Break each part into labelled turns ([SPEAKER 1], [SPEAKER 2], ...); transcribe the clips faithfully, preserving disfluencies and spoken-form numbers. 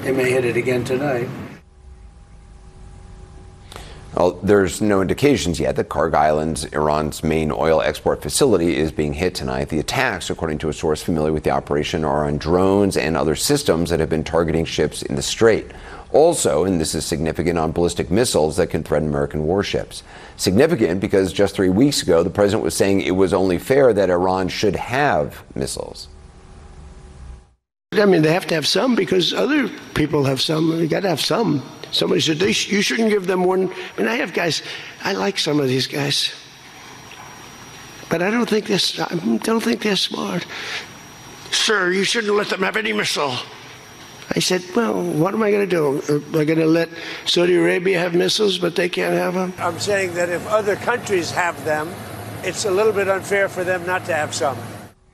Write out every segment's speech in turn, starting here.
[SPEAKER 1] They may hit it again tonight.
[SPEAKER 2] Well, there's no indications yet that Kharg Island, Iran's main oil export facility, is being hit tonight. The attacks, according to a source familiar with the operation, are on drones and other systems that have been targeting ships in the Strait. Also, and this is significant, on ballistic missiles that can threaten American warships. Significant because just three weeks ago, the president was saying it was only fair that Iran should have missiles.
[SPEAKER 1] I mean, they have to have some because other people have some. They got to have some. Somebody said, they sh- you shouldn't give them one. I mean, I have guys, I like some of these guys. But I don't think they're, I don't think they're smart. Sir, you shouldn't let them have any missile. I said, well, what am I going to do? Am I going to let Saudi Arabia have missiles, but they can't have them? I'm saying that if other countries have them, it's a little bit unfair for them not to have some.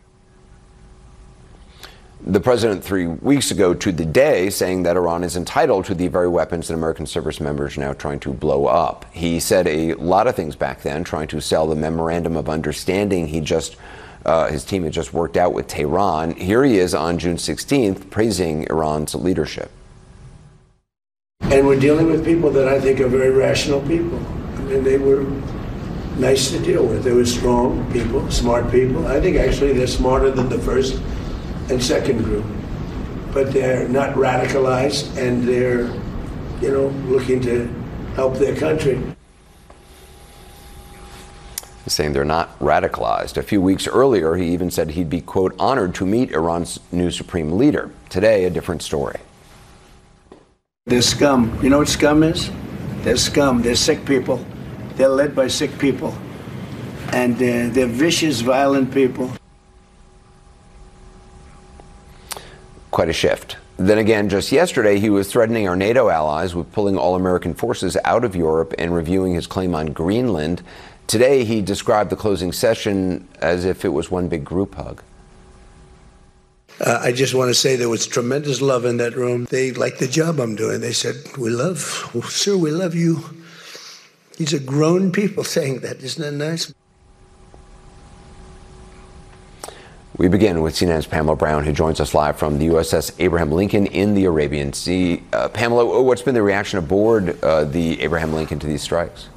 [SPEAKER 2] The president three weeks ago to the day saying that Iran is entitled to the very weapons that American service members are now trying to blow up. He said a lot of things back then, trying to sell the memorandum of understanding he just, uh, his team had just worked out with Tehran. Here he is on June sixteenth praising Iran's leadership.
[SPEAKER 1] And we're dealing with people that I think are very rational people. I mean, they were nice to deal with. They were strong people, smart people. I think actually they're smarter than the first and second group, but they're not radicalized, and they're, you know, looking to help their country.
[SPEAKER 2] He's saying they're not radicalized. A few weeks earlier, he even said he'd be, quote, honored to meet Iran's new supreme leader. Today, a different story.
[SPEAKER 1] They're scum. You know what scum is? They're scum. They're sick people. They're led by sick people. And uh, they're vicious, violent people.
[SPEAKER 2] Quite a shift. Then again, just yesterday, he was threatening our NATO allies with pulling all American forces out of Europe and reviewing his claim on Greenland. Today, he described the closing session as if it was one big group hug.
[SPEAKER 1] Uh, I just want to say there was tremendous love in that room. They liked the job I'm doing. They said, we love, well, sir, we love you. These are grown people saying that. Isn't that nice?
[SPEAKER 2] We begin with C N N's Pamela Brown, who joins us live from the U S S Abraham Lincoln in the Arabian Sea. Uh, Pamela, what's been the reaction aboard uh, the Abraham Lincoln to these strikes?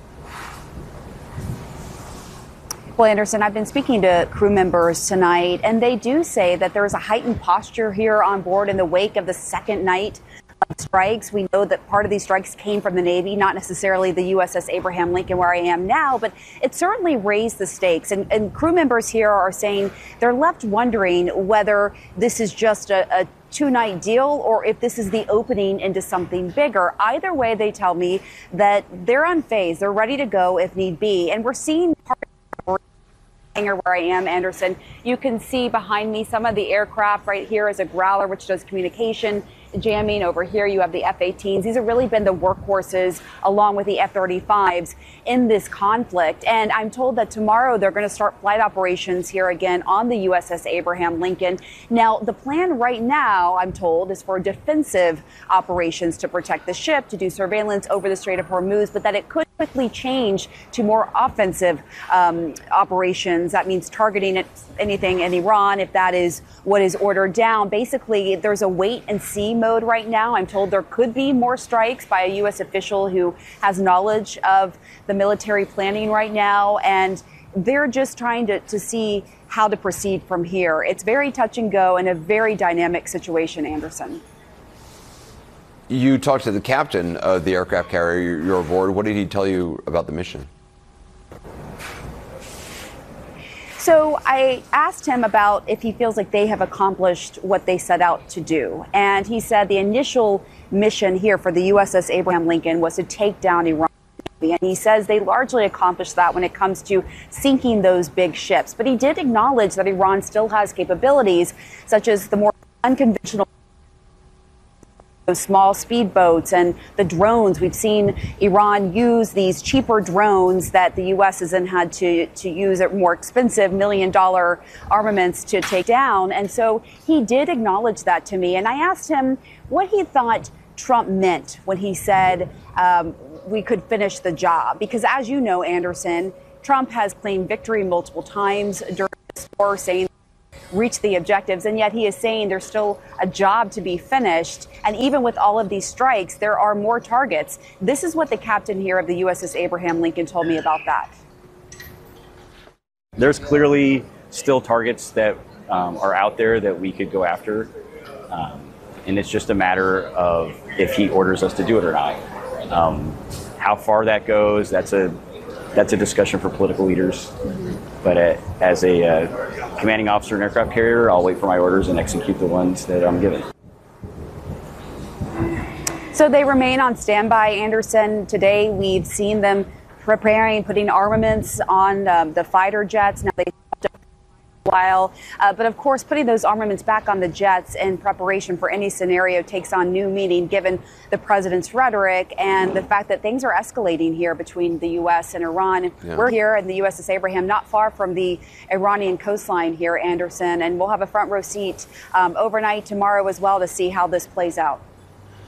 [SPEAKER 3] Well, Anderson, I've been speaking to crew members tonight, and they do say that there is a heightened posture here on board in the wake of the second night of strikes. We know that part of these strikes came from the Navy, not necessarily the U S S Abraham Lincoln where I am now, but it certainly raised the stakes. And, and crew members here are saying they're left wondering whether this is just a, a two-night deal or if this is the opening into something bigger. Either way, they tell me that they're unfazed. They're ready to go if need be. And we're seeing part of the hangar where I am, Anderson. You can see behind me some of the aircraft. Right here is a Growler, which does communication jamming. Over here you have the F eighteens. These have really been the workhorses along with the F thirty-fives in this conflict. And I'm told that tomorrow they're going to start flight operations here again on the U S S Abraham Lincoln. Now, the plan right now, I'm told, is for defensive operations to protect the ship, to do surveillance over the Strait of Hormuz, but that it could quickly change to more offensive um, operations. That means targeting anything in Iran, if that is what is ordered down. Basically, there's a wait and see mode right now. I'm told there could be more strikes by a U S official who has knowledge of the military planning right now, and they're just trying to, to see how to proceed from here. It's very touch and go and a very dynamic situation, Anderson.
[SPEAKER 2] You talked to the captain of the aircraft carrier you're aboard. What did he tell you about the mission?
[SPEAKER 3] So I asked him about if he feels like they have accomplished what they set out to do. And he said the initial mission here for the U S S Abraham Lincoln was to take down Iran. And he says they largely accomplished that when it comes to sinking those big ships. But he did acknowledge that Iran still has capabilities, such as the more unconventional those small speedboats and the drones. We've seen Iran use these cheaper drones that the U S has then had to, to use at more expensive million dollar armaments to take down. And so he did acknowledge that to me. And I asked him what he thought Trump meant when he said um, we could finish the job. Because as you know, Anderson, Trump has claimed victory multiple times during this war, saying reach the objectives. And yet he is saying there's still a job to be finished. And even with all of these strikes, there are more targets. This is what the captain here of the U S S Abraham Lincoln told me about that.
[SPEAKER 4] There's clearly still targets that um, are out there that we could go after. Um, and it's just a matter of if he orders us to do it or not. Um, how far that goes, that's a that's a discussion for political leaders. But uh, as a uh, commanding officer in an aircraft carrier, I'll wait for my orders and execute the ones that I'm given.
[SPEAKER 3] So they remain on standby, Anderson. Today we've seen them preparing, putting armaments on um, the fighter jets. Now they while, uh, but of course, putting those armaments back on the jets in preparation for any scenario takes on new meaning given the president's rhetoric and the fact that things are escalating here between the U S and Iran. Yeah. We're here in the U S S Abraham, not far from the Iranian coastline here, Anderson, and we'll have a front row seat um, overnight tomorrow as well to see how this plays out.